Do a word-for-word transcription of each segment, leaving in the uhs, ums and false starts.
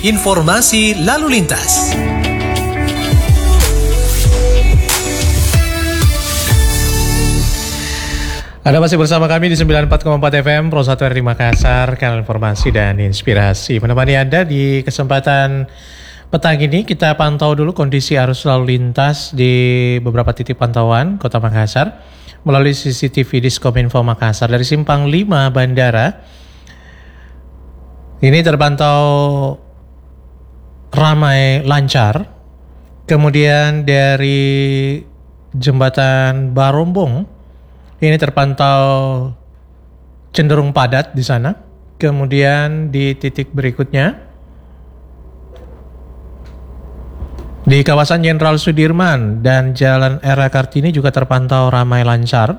informasi lalu lintas. Anda masih bersama kami di sembilan puluh empat koma empat F M Pro satu R I Makassar, kanal informasi dan inspirasi. Menemani Anda di kesempatan petang ini, kita pantau dulu kondisi arus lalu lintas di beberapa titik pantauan Kota Makassar melalui C C T V Diskominfo Makassar. Dari Simpang lima Bandara, ini terpantau ramai lancar. Kemudian dari Jembatan Barombong, ini terpantau cenderung padat di sana. Kemudian di titik berikutnya, di kawasan Jenderal Sudirman dan Jalan R A Kartini juga terpantau ramai lancar.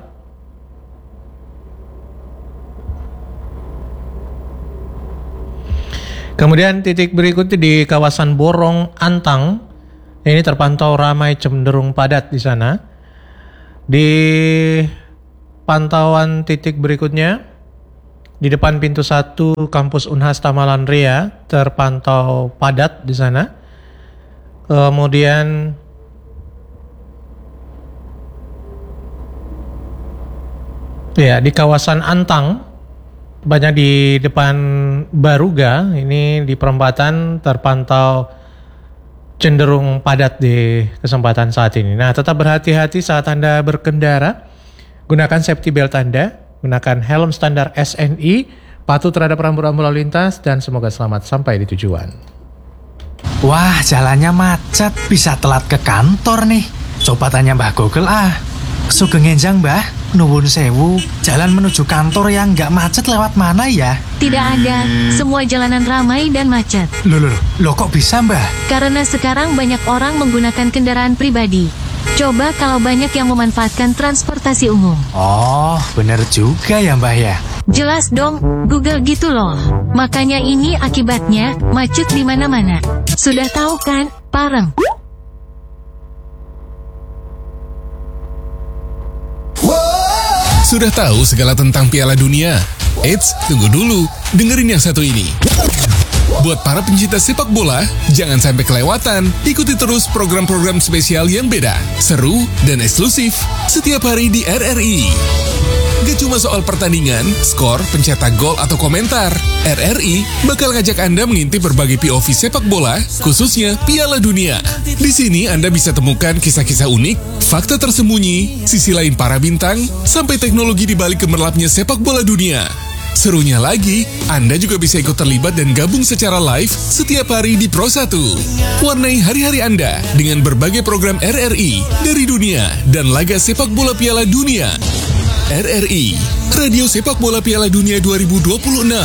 Kemudian titik berikutnya di kawasan Borong Antang, ini terpantau ramai cenderung padat di sana. Di pantauan titik berikutnya, di depan pintu satu kampus Unhas Tamalan Ria terpantau padat di sana. Kemudian ya di kawasan Antang, banyak di depan Baruga, ini di perempatan terpantau cenderung padat di kesempatan saat ini. Nah, tetap berhati-hati saat Anda berkendara. Gunakan safety belt Anda, gunakan helm standar S N I, patuh terhadap rambu-rambu lalu lintas, dan semoga selamat sampai di tujuan. Wah, jalannya macet, bisa telat ke kantor nih. Coba tanya Mbah Google ah. Sugeng enjang Mbah, nuwun sewu, jalan menuju kantor yang nggak macet lewat mana ya? Tidak ada, semua jalanan ramai dan macet. Loh, loh, loh kok bisa Mbah? Karena sekarang banyak orang menggunakan kendaraan pribadi. Coba kalau banyak yang memanfaatkan transportasi umum. Oh, bener juga ya Mbah ya. Jelas dong, Google gitu loh. Makanya ini akibatnya macet di mana-mana. Sudah tahu kan, Pareng? Sudah tahu segala tentang Piala Dunia? Eits, tunggu dulu. Dengerin yang satu ini. Buat para pencinta sepak bola, jangan sampai kelewatan. Ikuti terus program-program spesial yang beda, seru, dan eksklusif setiap hari di R R I. Gak cuma soal pertandingan, skor, pencetak gol, atau komentar. R R I bakal ngajak Anda mengintip berbagai P O V sepak bola, khususnya Piala Dunia. Di sini Anda bisa temukan kisah-kisah unik, fakta tersembunyi, sisi lain para bintang, sampai teknologi di balik gemerlapnya sepak bola dunia. Serunya lagi, Anda juga bisa ikut terlibat dan gabung secara live setiap hari di Pro satu. Warnai hari-hari Anda dengan berbagai program R R I dari dunia dan laga sepak bola Piala Dunia. R R I, Radio Sepak Bola Piala Dunia dua ribu dua puluh enam.